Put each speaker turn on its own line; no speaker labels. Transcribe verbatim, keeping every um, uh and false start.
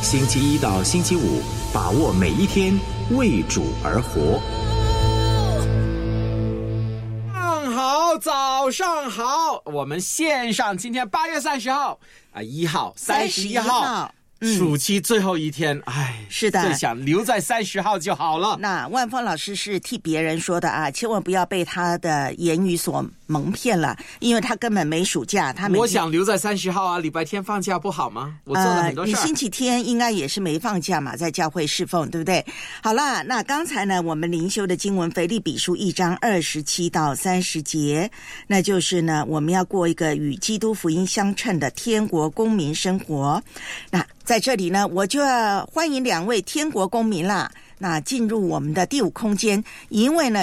星期一到星期五，把握每一天，为主而活。好，早上好，我们线上今天八月三十号啊，一号、三十一号。嗯、暑期最后一天，哎，
是的，
最想留在三十号就好了。
那万峰老师是替别人说的啊，千万不要被他的言语所蒙骗了，因为他根本没暑假。他
我想留在三十号啊，礼拜天放假不好吗？我做了很多事、
呃、你星期天应该也是没放假嘛，在教会侍奉，对不对？好啦，那刚才呢，我们灵修的经文腓立比书一章二十七到三十节，那就是呢，我们要过一个与基督福音相称的天国公民生活。那在这里呢，我就要欢迎两位天国公民啦，那进入我们的第五空间，因为呢